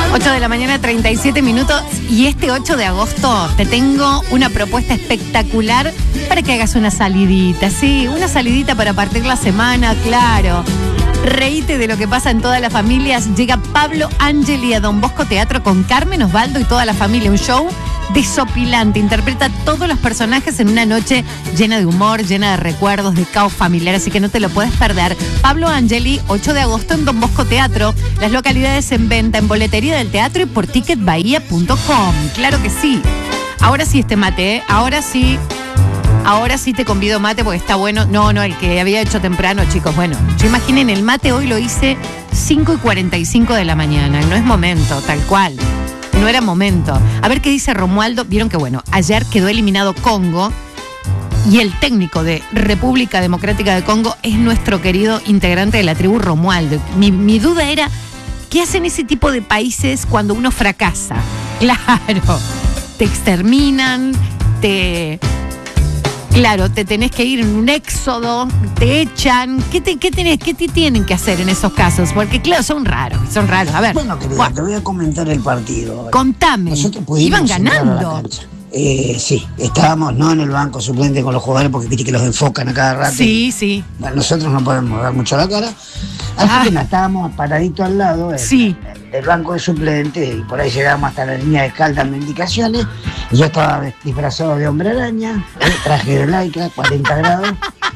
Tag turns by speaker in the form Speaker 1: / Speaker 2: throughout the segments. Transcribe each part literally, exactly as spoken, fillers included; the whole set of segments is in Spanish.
Speaker 1: ocho de la mañana, treinta y siete minutos. Y este ocho de agosto te tengo una propuesta espectacular para que hagas una salidita. Sí, una salidita para partir la semana, claro. Reíte de lo que pasa en todas las familias. Llega Pablo Angeli a Don Bosco Teatro con Carmen Osvaldo y toda la familia. Un show desopilante. Interpreta todos los personajes en una noche llena de humor, llena de recuerdos, de caos familiar. Así que no te lo puedes perder. Pablo Angeli, ocho de agosto en Don Bosco Teatro. Las localidades en venta en boletería del teatro y por ticket bahía punto com. Claro que sí. Ahora sí este mate, ¿eh? Ahora sí. Ahora sí te convido mate porque está bueno. No, no, el que había hecho temprano, chicos. Bueno, yo imaginen, el mate hoy lo hice cinco y cuarenta y cinco de la mañana. No es momento, tal cual. No era momento. A ver qué dice Romualdo. Vieron que, bueno, ayer quedó eliminado Congo y el técnico de República Democrática de Congo es nuestro querido integrante de la tribu, Romualdo. Mi, mi duda era, ¿qué hacen ese tipo de países cuando uno fracasa? Claro, te exterminan, te... Claro, te tenés que ir en un éxodo, te echan. ¿Qué te, qué tenés, qué te tienen que hacer en esos casos? Porque, claro, son raros, son raros. A ver.
Speaker 2: Bueno, querida, bueno, te voy a comentar el partido.
Speaker 1: Contame. Iban ganando.
Speaker 2: Eh, sí, estábamos no en el banco suplente con los jugadores porque viste que los enfocan a cada rato.
Speaker 1: Sí, sí.
Speaker 2: Bueno, nosotros no podemos dar mucho la cara. Así ah. que nos estábamos paradito al lado del,
Speaker 1: sí.
Speaker 2: del banco de suplentes y por ahí llegamos hasta la línea de escalda dando indicaciones. Yo estaba disfrazado de hombre araña, eh, traje de laica, cuarenta grados.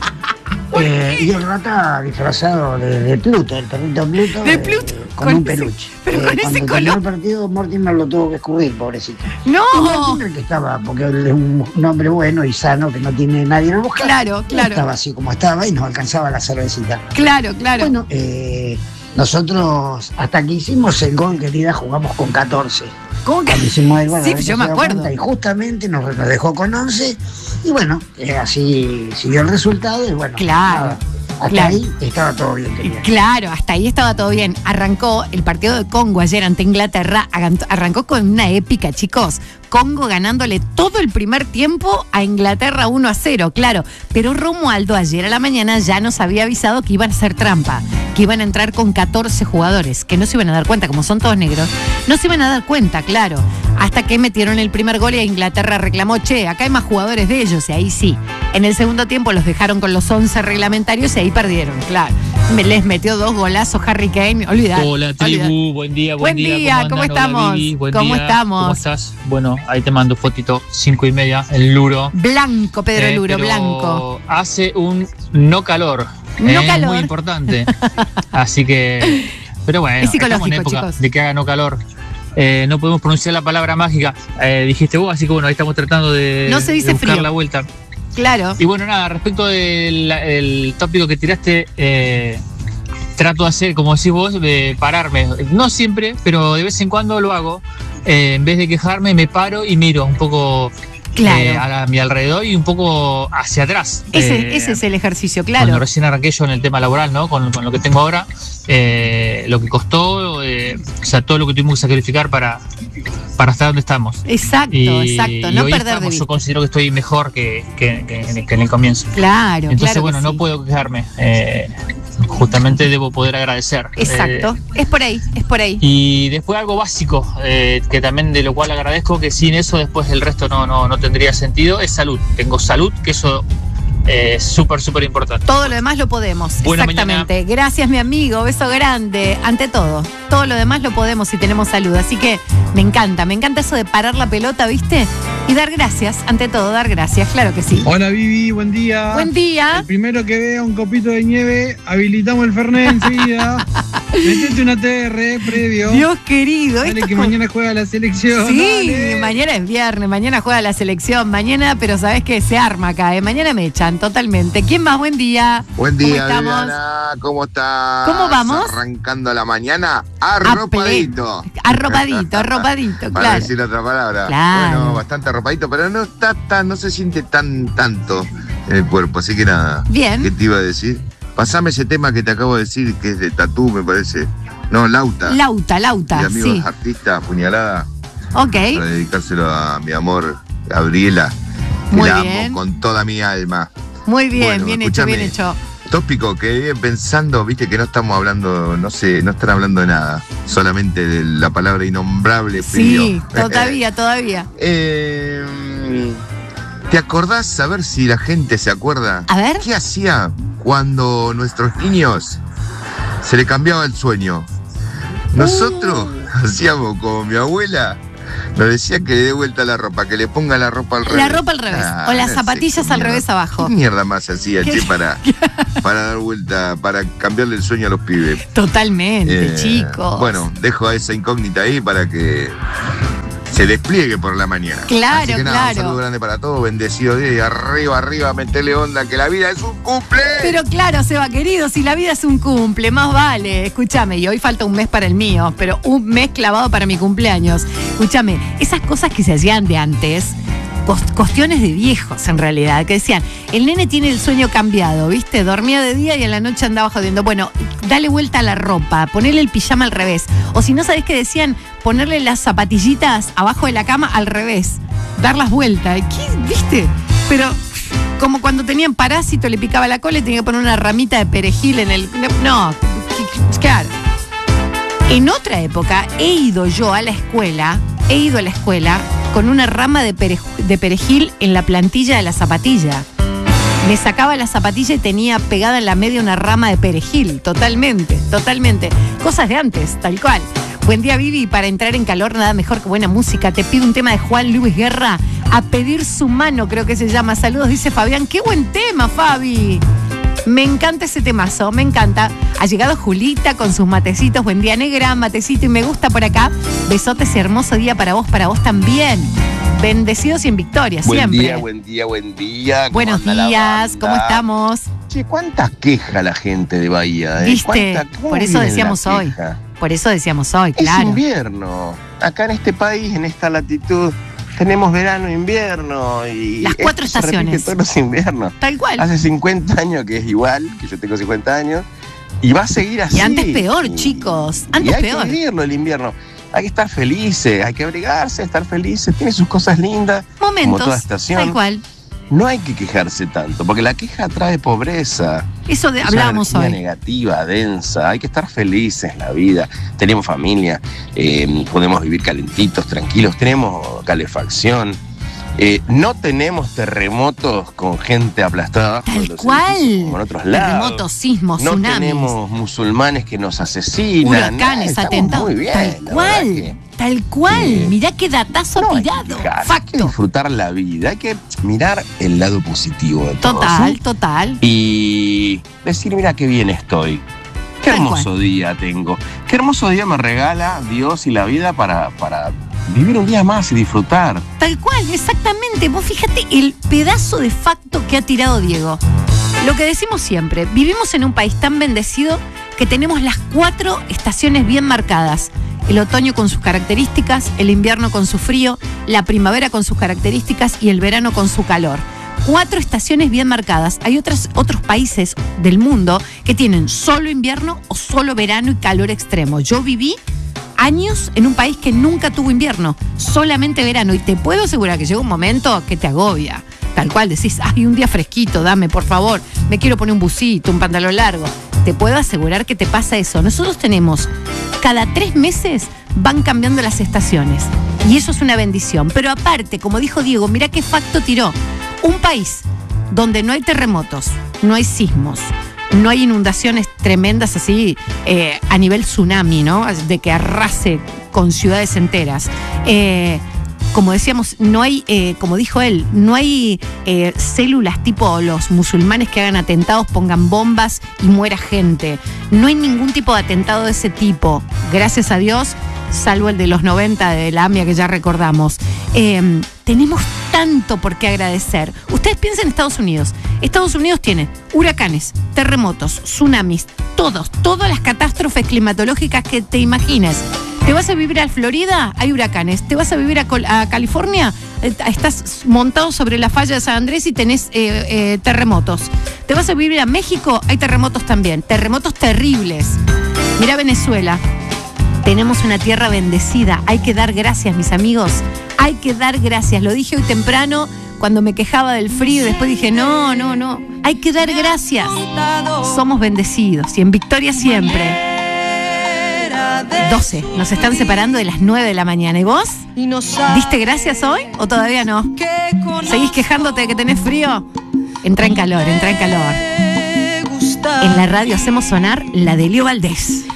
Speaker 2: Eh, y el rata disfrazado de, de Pluto, el perrito Pluto.
Speaker 1: De Pluto.
Speaker 2: Eh, con, con un ese, peluche.
Speaker 1: Pero
Speaker 2: eh,
Speaker 1: con
Speaker 2: cuando
Speaker 1: ese
Speaker 2: terminó
Speaker 1: color.
Speaker 2: el partido, Mortimer lo tuvo que escurrir, pobrecito.
Speaker 1: No.
Speaker 2: Y Mortimer que estaba, porque él es un, un hombre bueno y sano, que no tiene nadie en el buscar.
Speaker 1: Claro, claro.
Speaker 2: Estaba así como estaba y nos alcanzaba la cervecita.
Speaker 1: Claro, claro.
Speaker 2: Bueno, eh, nosotros hasta que hicimos el gol, querida, jugamos con catorce.
Speaker 1: ¿Cómo que?
Speaker 2: Hicimos el gol,
Speaker 1: sí, yo me acuerdo.
Speaker 2: Y justamente nos, nos dejó con once. Y bueno, eh, así siguió el resultado. Y bueno,
Speaker 1: claro.
Speaker 2: Nada, hasta
Speaker 1: claro.
Speaker 2: ahí estaba todo bien, querida.
Speaker 1: Claro, hasta ahí estaba todo bien. Arrancó el partido de Congo ayer ante Inglaterra. Arrancó con una épica, chicos. Congo ganándole todo el primer tiempo a Inglaterra uno a cero, claro. Pero Romualdo ayer a la mañana ya nos había avisado que iban a hacer trampa, que iban a entrar con catorce jugadores, que no se iban a dar cuenta, como son todos negros, no se iban a dar cuenta, claro. Hasta que metieron el primer gol y a Inglaterra reclamó, che, acá hay más jugadores de ellos, y ahí sí. En el segundo tiempo los dejaron con los once reglamentarios y ahí perdieron, claro. Me les metió dos golazos Harry Kane, olvidate.
Speaker 3: Hola, tribu,
Speaker 1: olvidate.
Speaker 3: buen día, buen,
Speaker 1: buen
Speaker 3: día.
Speaker 1: día, ¿cómo, ¿cómo estamos?
Speaker 3: Hola, Vivi, buen
Speaker 1: ¿Cómo
Speaker 3: día.
Speaker 1: estamos?
Speaker 3: ¿Cómo estás? Bueno, ahí te mando fotito, cinco y media, el Luro.
Speaker 1: Blanco, Pedro
Speaker 3: eh,
Speaker 1: Luro,
Speaker 3: pero
Speaker 1: blanco.
Speaker 3: Hace un no calor.
Speaker 1: No
Speaker 3: eh,
Speaker 1: calor.
Speaker 3: Muy importante. Así que, pero bueno,
Speaker 1: es
Speaker 3: estamos en época
Speaker 1: chicos.
Speaker 3: de que haga no calor. Eh, no podemos pronunciar la palabra mágica, eh, dijiste vos, así que bueno, ahí estamos tratando de,
Speaker 1: no se dice
Speaker 3: de buscar
Speaker 1: frío.
Speaker 3: La vuelta.
Speaker 1: Claro.
Speaker 3: Y bueno, nada, respecto del el tópico que tiraste, eh, trato de hacer, como decís vos, de pararme. No siempre, pero de vez en cuando lo hago. Eh, en vez de quejarme, me paro y miro un poco
Speaker 1: claro.
Speaker 3: eh, a, la, a mi alrededor y un poco hacia atrás.
Speaker 1: Ese,
Speaker 3: eh,
Speaker 1: ese es el ejercicio, claro.
Speaker 3: Cuando recién arranqué yo en el tema laboral, ¿no? Con, con lo que tengo ahora, eh, lo que costó, eh, o sea, todo lo que tuvimos que sacrificar para, para estar donde estamos.
Speaker 1: Exacto,
Speaker 3: y,
Speaker 1: exacto.
Speaker 3: Y
Speaker 1: no
Speaker 3: hoy
Speaker 1: perder
Speaker 3: estamos,
Speaker 1: de vista.
Speaker 3: Yo considero que estoy mejor que, que, que, que en el comienzo.
Speaker 1: Claro,
Speaker 3: Entonces,
Speaker 1: claro
Speaker 3: bueno,
Speaker 1: que
Speaker 3: no
Speaker 1: sí.
Speaker 3: puedo quejarme. Eh, justamente debo poder agradecer.
Speaker 1: Exacto,
Speaker 3: eh,
Speaker 1: es por ahí, es por ahí.
Speaker 3: Y después algo básico, eh, que también de lo cual agradezco, que sin eso después el resto no, no, no tendría sentido, es salud. Tengo salud, que eso es súper, súper importante.
Speaker 1: Todo lo demás lo podemos,
Speaker 3: Buena
Speaker 1: exactamente.
Speaker 3: mañana.
Speaker 1: Gracias, mi amigo, beso grande. Ante todo, todo lo demás lo podemos si tenemos salud. Así que me encanta, me encanta eso de parar la pelota, ¿viste? Y dar gracias, ante todo, dar gracias, claro que sí.
Speaker 4: Hola Vivi, buen día.
Speaker 1: Buen día.
Speaker 4: El primero que vea un copito de nieve, habilitamos el Fernet enseguida. Metete una T R previo.
Speaker 1: Dios querido.
Speaker 4: Dale
Speaker 1: esto
Speaker 4: que
Speaker 1: es como...
Speaker 4: mañana juega la selección.
Speaker 1: Sí,
Speaker 4: dale.
Speaker 1: mañana es viernes, mañana juega la selección, mañana, pero sabés que se arma acá, ¿eh? Mañana me echan totalmente. ¿Quién más? Buen día.
Speaker 5: Buen día,
Speaker 1: ¿Cómo estamos?
Speaker 5: Viviana. ¿Cómo estás?
Speaker 1: ¿Cómo vamos?
Speaker 5: Arrancando la mañana, arropadito.
Speaker 1: Arropadito, arropadito,
Speaker 5: Para
Speaker 1: claro.
Speaker 5: decir otra palabra.
Speaker 1: Claro.
Speaker 5: Bueno, bastante arropadito, pero no está tan, no se siente tan tanto en el cuerpo, así que nada.
Speaker 1: Bien.
Speaker 5: ¿Qué te iba a decir? Pasame ese tema que te acabo de decir, que es de Tatú, me parece. No, Lauta.
Speaker 1: Lauta, Lauta,
Speaker 5: Mi amigo
Speaker 1: sí.
Speaker 5: es artista, puñalada.
Speaker 1: Ok.
Speaker 5: Para dedicárselo a mi amor, Gabriela. Que
Speaker 1: Muy
Speaker 5: la
Speaker 1: bien.
Speaker 5: amo con toda mi alma.
Speaker 1: Muy bien,
Speaker 5: Bueno,
Speaker 1: bien
Speaker 5: escúchame.
Speaker 1: hecho, bien hecho.
Speaker 5: tópico que pensando, viste que no estamos hablando, no sé, no están hablando de nada, solamente de la palabra innombrable.
Speaker 1: Sí, frío. todavía, todavía.
Speaker 5: Eh, ¿Te acordás, a ver si la gente se acuerda?
Speaker 1: A ver.
Speaker 5: ¿Qué hacía cuando nuestros niños se le cambiaba el sueño? Nosotros uh. hacíamos como mi abuela. Nos decía que le dé vuelta la ropa, que le ponga la ropa al revés.
Speaker 1: La ropa al revés. Ah, o las zapatillas al revés abajo.
Speaker 5: ¿Qué mierda más hacía, che, para, para dar vuelta, para cambiarle el sueño a los pibes?
Speaker 1: Totalmente,
Speaker 5: eh,
Speaker 1: chicos.
Speaker 5: Bueno, dejo a esa incógnita ahí para que se despliegue por la mañana.
Speaker 1: Claro,
Speaker 5: Así que nada,
Speaker 1: claro.
Speaker 5: Un saludo grande para todos, bendecido día, arriba, arriba, metele onda, que la vida es un cumple.
Speaker 1: Pero claro, Seba, querido, si la vida es un cumple, más vale. Escúchame, y hoy falta un mes para el mío, pero un mes clavado para mi cumpleaños. Escúchame, esas cosas que se hacían de antes, cuestiones de viejos en realidad, que decían, el nene tiene el sueño cambiado, ¿viste? Dormía de día y en la noche andaba jodiendo. Bueno, dale vuelta a la ropa, ponerle el pijama al revés. O si no, ¿sabés qué decían? Ponerle las zapatillitas abajo de la cama al revés, dar las vueltas. ¿Qué? ¿Viste? Pero como cuando tenían parásito, le picaba la cola y tenía que poner una ramita de perejil en el... No, claro. En otra época he ido yo a la escuela, he ido a la escuela con una rama de, pere, de perejil en la plantilla de la zapatilla. Me sacaba la zapatilla y tenía pegada en la media una rama de perejil. Totalmente, totalmente. Cosas de antes, tal cual. Buen día, Vivi. Para entrar en calor, nada mejor que buena música. Te pido un tema de Juan Luis Guerra, A Pedir Su Mano, creo que se llama. Saludos, dice Fabián. ¡Qué buen tema, Fabi! Me encanta ese temazo, me encanta. Ha llegado Julita con sus matecitos. Buen día, negra, matecito y me gusta por acá. Besotes y hermoso día para vos, para vos también. Bendecidos y en victoria,
Speaker 6: buen
Speaker 1: siempre.
Speaker 6: Buen día, buen día, buen día.
Speaker 1: Buenos días, ¿cómo estamos?
Speaker 6: Che, ¿cuántas queja la gente de Bahía? Eh?
Speaker 1: ¿Viste? Por eso decíamos hoy. Por eso decíamos hoy, claro.
Speaker 6: Es invierno. Acá en este país, en esta latitud, tenemos verano, invierno y
Speaker 1: las cuatro estaciones.
Speaker 6: Todos los inviernos.
Speaker 1: Tal cual.
Speaker 6: Hace cincuenta años que es igual, que yo tengo cincuenta años, y va a seguir así.
Speaker 1: Y antes peor, y, chicos. Antes
Speaker 6: y hay
Speaker 1: peor.
Speaker 6: que vivirlo el invierno. Hay que estar felices, hay que abrigarse, estar felices. Tiene sus cosas lindas.
Speaker 1: Momentos.
Speaker 6: Como toda estación.
Speaker 1: Tal cual.
Speaker 6: No hay que quejarse tanto, porque la queja trae pobreza.
Speaker 1: Eso de,
Speaker 6: es
Speaker 1: hablábamos
Speaker 6: una
Speaker 1: hoy.
Speaker 6: Negativa, densa. Hay que estar felices en la vida. Tenemos familia, eh, podemos vivir calentitos, tranquilos, tenemos calefacción. Eh, no tenemos terremotos con gente aplastada.
Speaker 1: Tal cual.
Speaker 6: Como en otros lados.
Speaker 1: Terremotos, sismos,
Speaker 6: no
Speaker 1: tsunamis.
Speaker 6: No tenemos musulmanes que nos asesinan.
Speaker 1: Huracanes,
Speaker 6: nah,
Speaker 1: atentados.
Speaker 6: Muy bien,
Speaker 1: tal cual. Que, tal cual. Eh, Mirá qué datazo
Speaker 6: no
Speaker 1: tirado.
Speaker 6: Hay que quejar,
Speaker 1: Facto.
Speaker 6: Hay que disfrutar la vida. Hay que mirar el lado positivo de todo.
Speaker 1: Total,
Speaker 6: ¿sí?
Speaker 1: total.
Speaker 6: Y decir, mira qué bien estoy. Qué tal hermoso cual. Día tengo. Qué hermoso día me regala Dios y la vida para... para vivir un día más y disfrutar.
Speaker 1: Tal cual, exactamente. Vos fíjate el pedazo de facto que ha tirado Diego. Lo que decimos siempre, vivimos en un país tan bendecido que tenemos las cuatro estaciones bien marcadas. El otoño con sus características, el invierno con su frío, la primavera con sus características y el verano con su calor. Cuatro estaciones bien marcadas. Hay otras, otros países del mundo que tienen solo invierno o solo verano y calor extremo. Yo viví años en un país que nunca tuvo invierno, solamente verano, y te puedo asegurar que llega un momento que te agobia, tal cual decís, ay, un día fresquito, dame, por favor, me quiero poner un busito, un pantalón largo. Te puedo asegurar que te pasa eso. Nosotros tenemos, cada tres meses van cambiando las estaciones, y eso es una bendición. Pero aparte, como dijo Diego, mirá qué facto tiró, un país donde no hay terremotos, no hay sismos, no hay inundaciones tremendas así eh, a nivel tsunami, ¿no? De que arrase con ciudades enteras. Eh, como decíamos, no hay, eh, como dijo él, no hay eh, células tipo los musulmanes que hagan atentados, pongan bombas y muera gente. No hay ningún tipo de atentado de ese tipo, gracias a Dios, salvo el de los noventa de la AMIA que ya recordamos. Eh, tenemos tanto por qué agradecer. Ustedes piensen en Estados Unidos. Estados Unidos tiene huracanes, terremotos, tsunamis, todos, todas las catástrofes climatológicas que te imagines. ¿Te vas a vivir a Florida? Hay huracanes. ¿Te vas a vivir a, Col- a California? Eh, estás montado sobre la falla de San Andrés y tenés eh, eh, terremotos. ¿Te vas a vivir a México? Hay terremotos también. Terremotos terribles. Mira Venezuela. Tenemos una tierra bendecida. Hay que dar gracias, mis amigos. Hay que dar gracias. Lo dije hoy temprano cuando me quejaba del frío y después dije, no, no, no, hay que dar gracias. Somos bendecidos y en victoria siempre. doce, nos están separando de las nueve de la mañana. ¿Y vos? ¿Diste gracias hoy o todavía no? ¿Seguís quejándote de que tenés frío? Entra en calor, entra en calor. En la radio hacemos sonar la de Elio Valdés.